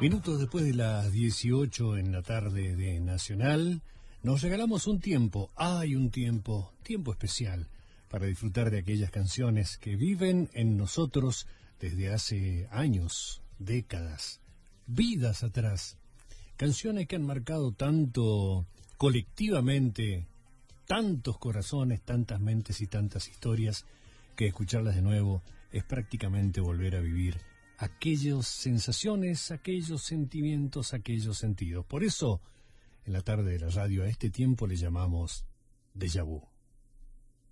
Minutos después de las 18 en la tarde de Nacional, nos regalamos un tiempo, un tiempo especial, para disfrutar de aquellas canciones que viven en nosotros desde hace años, décadas, vidas atrás. Canciones que han marcado tanto colectivamente, tantos corazones, tantas mentes y tantas historias, que escucharlas de nuevo es prácticamente volver a vivir aquellas sensaciones, aquellos sentimientos, aquellos sentidos. Por eso, en la tarde de la radio, a este tiempo le llamamos déjà vu.